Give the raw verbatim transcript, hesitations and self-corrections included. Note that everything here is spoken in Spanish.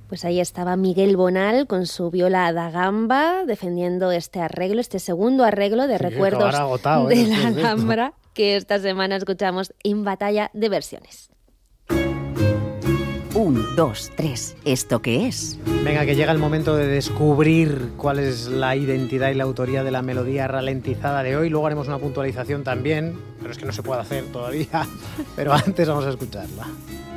Pues ahí estaba Miguel Bonal con su viola da gamba defendiendo este arreglo, este segundo arreglo de sí, recuerdos agotado, de ¿eh? la de Alhambra que esta semana escuchamos en Batalla de Versiones. Un, dos, tres. ¿Esto qué es? Venga, que llega el momento de descubrir cuál es la identidad y la autoría de la melodía ralentizada de hoy. Luego haremos una puntualización también, pero es que no se puede hacer todavía. Pero antes vamos a escucharla.